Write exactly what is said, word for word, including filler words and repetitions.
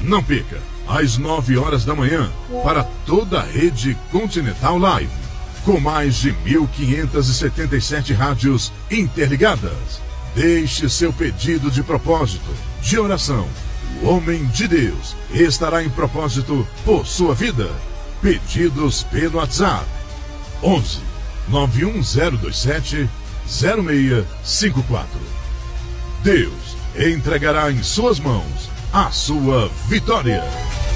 Não perca, às nove horas da manhã, para toda a rede Continental Live, com mais de mil quinhentas e setenta e sete rádios interligadas. Deixe seu pedido de propósito, de oração. O homem de Deus estará em propósito por sua vida. Pedidos pelo WhatsApp onze nove um zero dois sete zero seis cinco quatro. Deus entregará em suas mãos a sua vitória.